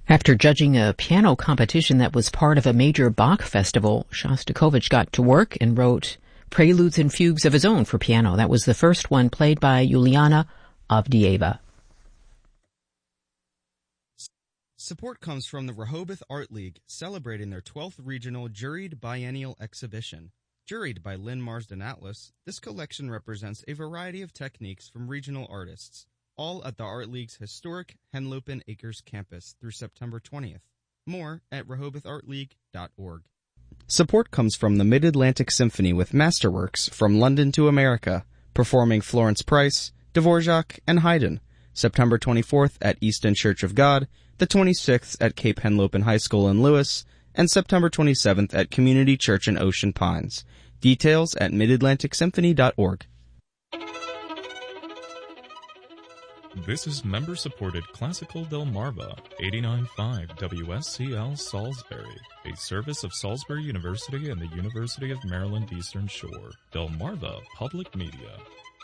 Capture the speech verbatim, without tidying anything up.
After judging a piano competition that was part of a major Bach festival, Shostakovich got to work and wrote preludes and fugues of his own for piano. That was the first one played by Yuliana Avdieva. Support comes from the Rehoboth Art League, celebrating their twelfth regional juried biennial exhibition. Juried by Lynn Marsden Atlas, this collection represents a variety of techniques from regional artists, all at the Art League's historic Henlopen Acres campus through September twentieth. More at rehoboth art league dot org. Support comes from the Mid-Atlantic Symphony with Masterworks from London to America, performing Florence Price, Dvorak, and Haydn, September twenty-fourth at Easton Church of God, the twenty-sixth at Cape Henlopen High School in Lewis, and September twenty-seventh at Community Church in Ocean Pines. Details at mid atlantic symphony dot org. This is member-supported Classical Delmarva, eighty-nine point five W S C L Salisbury, a service of Salisbury University and the University of Maryland Eastern Shore. Delmarva Public Media.